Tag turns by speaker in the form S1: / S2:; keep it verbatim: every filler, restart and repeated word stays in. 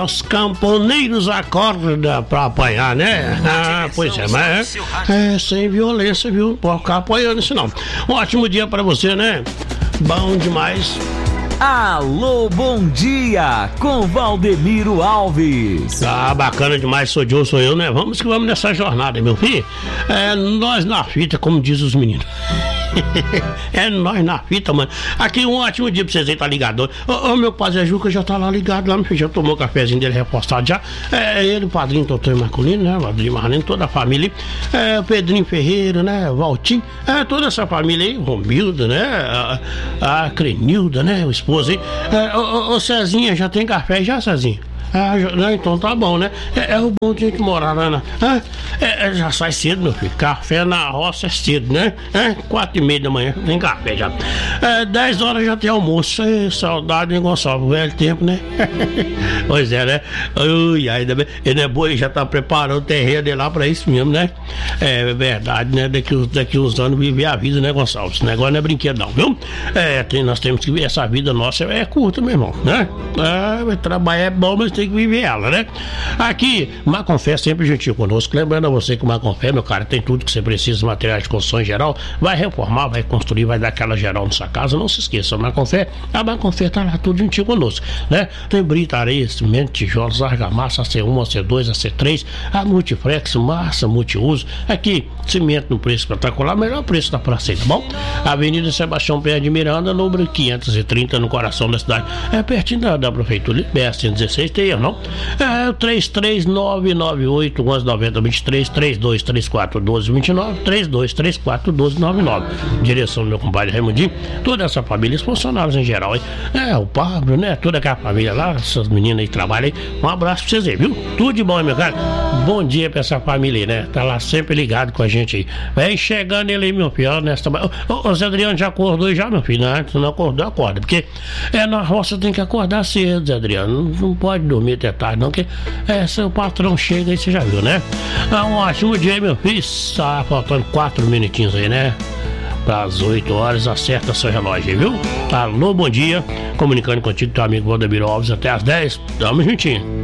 S1: os camponeiros acordam pra apanhar, né? Ah, pois é, mas é, é sem violência, viu? Não pode ficar apoiando isso não. Um ótimo dia pra você, né? Bom demais.
S2: Alô, bom dia, com Valdemiro Alves.
S1: Ah, bacana demais, sou Joe, sou eu, né? Vamos que vamos nessa jornada, meu filho. É nós na fita, como diz os meninos. É nós na fita, mano. Aqui um ótimo dia pra vocês aí, tá ligado? Ô, ô meu pai Zé Juca já tá lá ligado lá, meu filho. Já tomou o cafezinho dele repostado já. É ele, o padrinho Totônio Marcolino, né? O padrinho Marcolino, toda a família. É o Pedrinho Ferreira, né? O Valtinho. É toda essa família aí. Romilda, né? A, a Crenilda, né? O esposo aí. É, ô, ô, ô Cezinha, já tem café já, Cezinha? Ah, já, então tá bom, né? É, é o bom de a gente morar lá na. É, é, já sai cedo, meu filho. Café na roça é cedo, né? É, quatro e meia da manhã tem café já. É, dez horas já tem almoço. É, saudade, hein, Gonçalo? Velho tempo, né? Pois é, né? Ui, ainda bem. Ele é bom, ele já tá preparando o terreno dele lá pra isso mesmo, né? É verdade, né? Daqui, daqui uns anos viver a vida, né, Gonçalo? Esse negócio não é brinquedo, não, viu? É, tem, nós temos que ver essa vida nossa é curta, meu irmão, né? É, trabalhar é bom, mas tem que viver ela, né? Aqui, Maconfé sempre gentil conosco. Lembrando a você que o Maconfé, meu cara, tem tudo que você precisa, materiais de construção em geral. Vai reformar, vai construir, vai dar aquela geral na sua casa. Não se esqueça, Maconfé, a Maconfé tá lá tudo gentil conosco, né? Tem brita, areia, cimento, tijolos, argamassa, A C um, A C dois, A C três, a Multiflex, massa, multiuso. Aqui, cimento no preço espetacular, melhor preço da praça, tá bom? Avenida Sebastião Pé de Miranda, número quinhentos e trinta, no coração da cidade. É pertinho da, da Prefeitura, B S cento e dezesseis, tem erro, não? É o três três nove nove oito, onze noventa, vinte e três, três dois três quatro, doze vinte e nove, três dois três quatro, doze noventa e nove. Direção do meu compadre Raimundinho, toda essa família, os funcionários em geral, hein? É, o Pablo, né? Toda aquela família lá, essas meninas aí que trabalham aí. Um abraço pra vocês aí, viu? Tudo de bom, hein, meu cara? Bom dia pra essa família aí, né? Tá lá sempre ligado com a gente aí. Vem chegando ele aí, meu filho, nessa. Ô, ô, Zé Adriano já acordou já, meu filho? Não, se não acordou, acorda. Porque é na roça tem que acordar cedo, Zé Adriano. Não, não pode dormir até tarde, não, que é, seu patrão chega aí, você já viu, né? É um ótimo dia aí, meu filho. Tá faltando quatro minutinhos aí, né? Para as oito horas, acerta seu relógio aí, viu? Alô, bom dia. Comunicando contigo, teu amigo Valdemiro Alves, até as dez. Tamo juntinho.